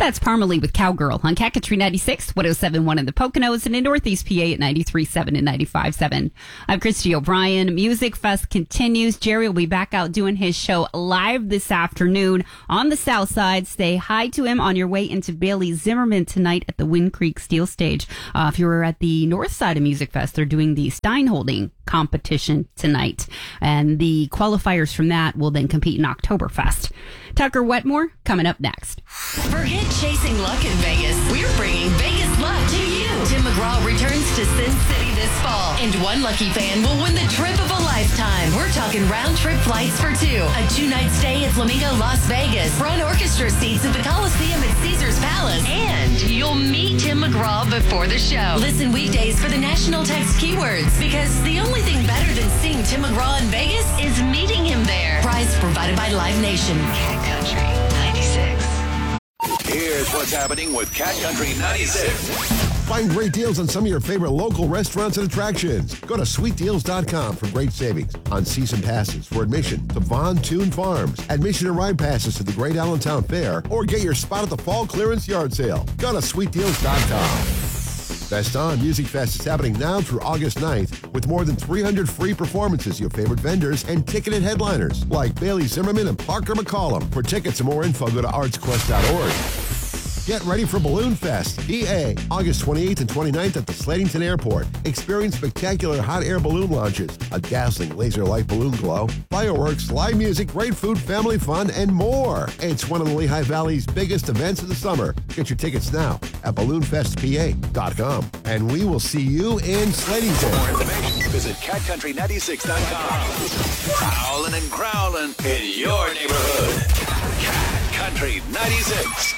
That's Parmalee with Cowgirl on Cat Country 96, 107.1 in the Poconos, and in Northeast PA at 93.7 and 95.7. I'm Christy O'Brien. Music Fest continues. Jerry will be back out doing his show live this afternoon on the South Side. Say hi to him on your way into Bailey Zimmerman tonight at the Wind Creek Steel Stage. If you're at the north side of Music Fest, they're doing the Steinholding competition tonight, and the qualifiers from that will then compete in Oktoberfest. Tucker Wetmore coming up next. For hit Chasing Luck in Vegas, we're bringing Vegas luck to you. Tim McGraw returns to Sin City this fall, and one lucky fan will win the trip of a lifetime. We're talking round-trip flights for two, a 2-night stay at Flamingo Las Vegas, front orchestra seats at the Coliseum at Caesars Palace, and you'll meet Tim McGraw before the show. Listen weekdays for the national text keywords, because the only thing better than seeing Tim McGraw in Vegas is meeting him there. Prize provided by Live Nation. Cat Country 96. Here's what's happening with Cat Country 96. Find great deals on some of your favorite local restaurants and attractions. Go to sweetdeals.com for great savings on season passes for admission to Von Toon Farms, admission and ride passes to the Great Allentown Fair, or get your spot at the Fall Clearance Yard Sale. Go to sweetdeals.com. Best On Music Fest is happening now through August 9th with more than 300 free performances, your favorite vendors, and ticketed headliners like Bailey Zimmerman and Parker McCollum. For tickets and more info, go to artsquest.org. Get ready for Balloon Fest, PA, August 28th and 29th at the Slatington Airport. Experience spectacular hot air balloon launches, a dazzling laser light balloon glow, fireworks, live music, great food, family fun, and more. It's one of the Lehigh Valley's biggest events of the summer. Get your tickets now at balloonfestpa.com. And we will see you in Slatington. For more information, visit catcountry96.com. Prowling and growling in your neighborhood. Cat Country 96.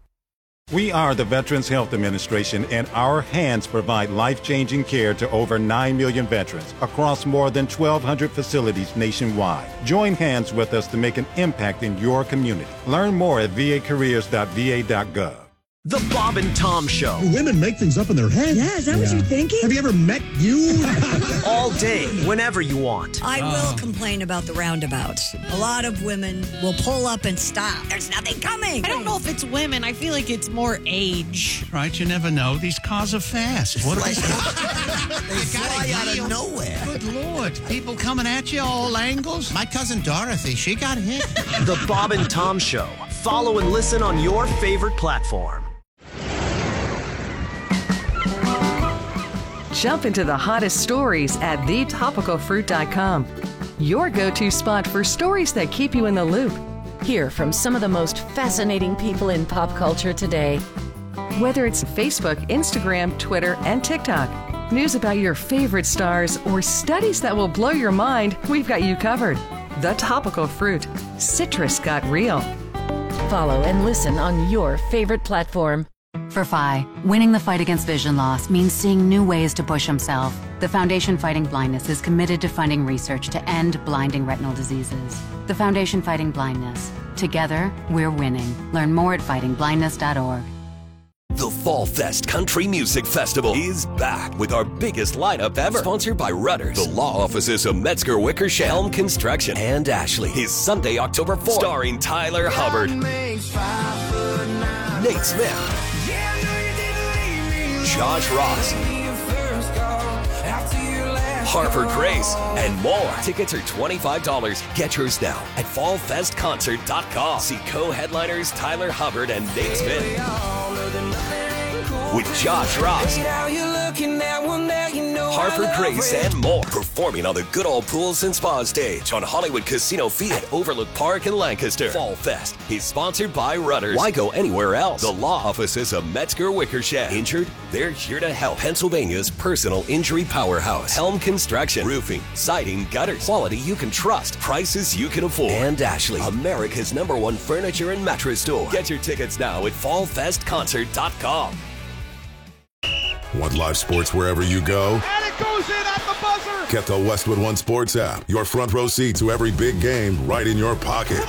We are the Veterans Health Administration, and our hands provide life-changing care to over 9 million veterans across more than 1,200 facilities nationwide. Join hands with us to make an impact in your community. Learn more at vacareers.va.gov. The Bob and Tom Show. Women make things up in their head. Yeah, is that what you're thinking? Have you ever met you? All day, whenever you want. I will complain about the roundabouts. A lot of women will pull up and stop. There's nothing coming. I don't know if it's women. I feel like it's more age. Right, you never know. These cars are fast. What They fly out of nowhere. Good Lord. People coming at you all angles. My cousin Dorothy, she got hit. The Bob and Tom Show. Follow and listen on your favorite platform. Jump into the hottest stories at thetopicalfruit.com. Your go-to spot for stories that keep you in the loop. Hear from some of the most fascinating people in pop culture today. Whether it's Facebook, Instagram, Twitter, and TikTok, news about your favorite stars, or studies that will blow your mind, we've got you covered. The Topical Fruit. Citrus got real. Follow and listen on your favorite platform. For Phi, winning the fight against vision loss means seeing new ways to push himself. The Foundation Fighting Blindness is committed to funding research to end blinding retinal diseases. The Foundation Fighting Blindness. Together, we're winning. Learn more at fightingblindness.org. The Fall Fest Country Music Festival is back with our biggest lineup ever. Sponsored by Rudders, the law offices of Metzger Wickersham, Helm Construction, and Ashley. Is Sunday, October 4th. Starring Tyler Hubbard, Nate Smith, Josh Ross, Harper Grace, and more. Tickets are $25. Get yours now at fallfestconcert.com. See co-headliners Tyler Hubbard and Nate Smith with Josh Ross, Harper Grace, and more. Performing on the Good Old Pools and Spa stage on Hollywood Casino Field at Overlook Park in Lancaster. Fall Fest is sponsored by Rudders. Why go anywhere else? The law offices of Metzger Wickersham. Injured? They're here to help. Pennsylvania's personal injury powerhouse. Helm Construction. Roofing, siding, gutters. Quality you can trust. Prices you can afford. And Ashley, America's #1 furniture and mattress store. Get your tickets now at fallfestconcert.com. Want live sports wherever you go? And it goes in at the buzzer! Get the Westwood One Sports app. Your front row seat to every big game right in your pocket.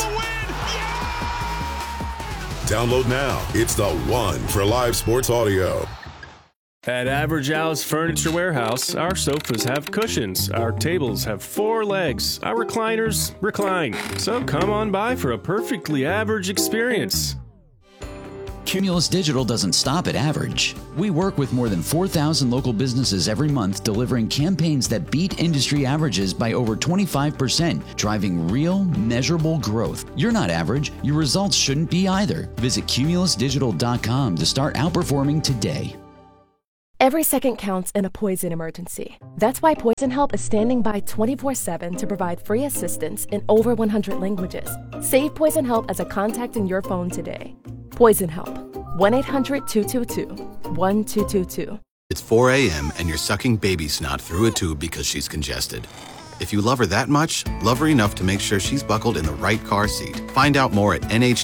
Download now. It's the one for live sports audio. At Average Al's Furniture Warehouse, our sofas have cushions, our tables have 4 legs, our recliners recline. So come on by for a perfectly average experience. Cumulus Digital doesn't stop at average. We work with more than 4,000 local businesses every month, delivering campaigns that beat industry averages by over 25%, driving real, measurable growth. You're not average. Your results shouldn't be either. Visit cumulusdigital.com to start outperforming today. Every second counts in a poison emergency. That's why Poison Help is standing by 24/7 to provide free assistance in over 100 languages. Save Poison Help as a contact in your phone today. Poison Help. 1-800-222-1222. It's 4 a.m. and you're sucking baby snot through a tube because she's congested. If you love her that much, love her enough to make sure she's buckled in the right car seat. Find out more at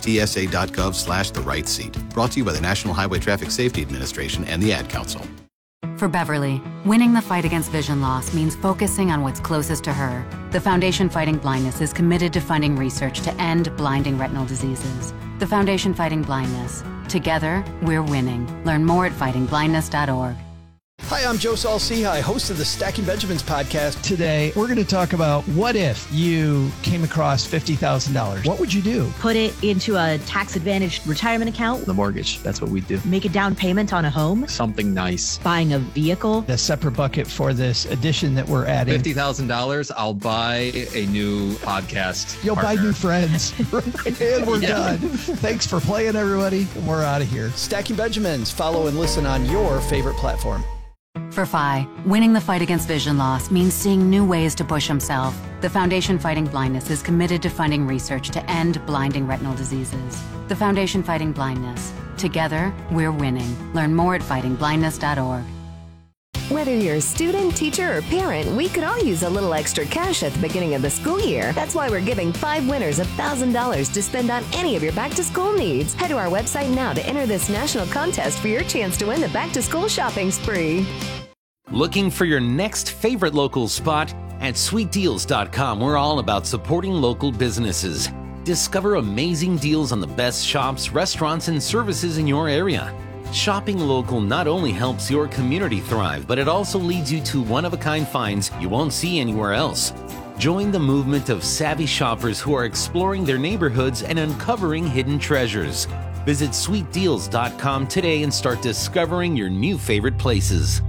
nhtsa.gov/the-right-seat. Brought to you by the National Highway Traffic Safety Administration and the Ad Council. For Beverly, winning the fight against vision loss means focusing on what's closest to her. The Foundation Fighting Blindness is committed to funding research to end blinding retinal diseases. The Foundation Fighting Blindness. Together, we're winning. Learn more at fightingblindness.org. Hi, I'm Joe Saul-Sehy, host of the Stacking Benjamins podcast. Today, we're going to talk about what if you came across $50,000? What would you do? Put it into a tax-advantaged retirement account. The mortgage, that's what we do. Make a down payment on a home. Something nice. Buying a vehicle. A separate bucket for this addition that we're adding. $50,000, I'll buy a new podcast You'll partner. buy new friends. And we're done. Thanks for playing, everybody. We're out of here. Stacking Benjamins. Follow and listen on your favorite platform. For Phi, winning the fight against vision loss means seeing new ways to push himself. The Foundation Fighting Blindness is committed to funding research to end blinding retinal diseases. The Foundation Fighting Blindness. Together, we're winning. Learn more at fightingblindness.org. Whether you're a student, teacher, or parent, we could all use a little extra cash at the beginning of the school year. That's why we're giving 5 winners $1,000 to spend on any of your back-to-school needs. Head to our website now to enter this national contest for your chance to win the back-to-school shopping spree. Looking for your next favorite local spot? At sweetdeals.com, we're all about supporting local businesses. Discover amazing deals on the best shops, restaurants, and services in your area. Shopping local not only helps your community thrive, but it also leads you to one-of-a-kind finds you won't see anywhere else. Join the movement of savvy shoppers who are exploring their neighborhoods and uncovering hidden treasures. Visit sweetdeals.com today and start discovering your new favorite places.